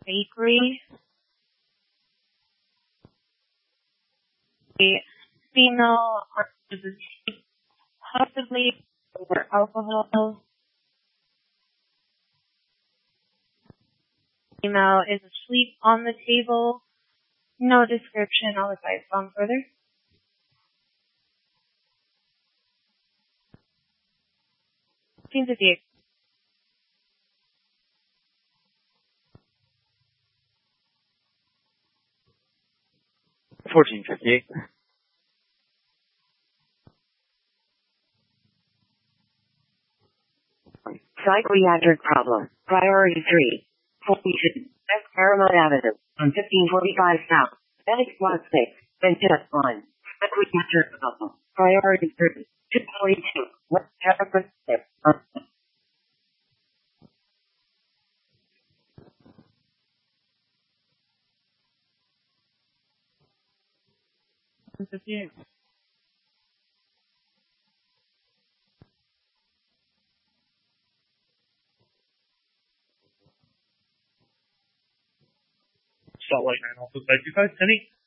bakery. A female is asleep, possibly over alcohol. Female is asleep on the table. No description. I'll advise on further. Seems to be 1458. Psychiatric problem. Priority 3. Completion. West Paramount Avenue. On 1545 South. Phoenix Lot 6. Ventura 1. Psychiatric problem. Priority 3. 242. West Paramount Avenue. Salt Lake 9 also 525. Penny?